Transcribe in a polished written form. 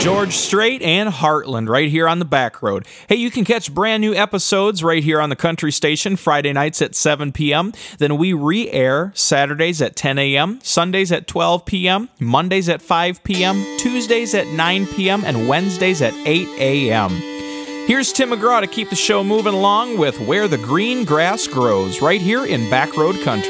George Strait and Heartland right here on the Back Road. Hey, you can catch brand new episodes right here on the Country Station Friday nights at 7 p.m. Then we re-air Saturdays at 10 a.m., Sundays at 12 p.m., Mondays at 5 p.m., Tuesdays at 9 p.m., and Wednesdays at 8 a.m. Here's Tim McGraw to keep the show moving along with Where the Green Grass Grows right here in Back Road Country.